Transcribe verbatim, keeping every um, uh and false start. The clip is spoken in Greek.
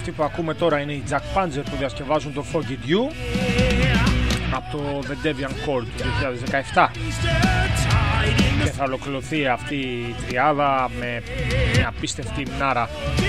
Αυτή που ακούμε τώρα είναι η Jack Panzer που διασκευάζουν το Foggy Dew από το The Deviant Chord του δύο χιλιάδες δεκαεπτά. Και θα ολοκληρωθεί αυτή η τριάδα με μια απίστευτη μνάρα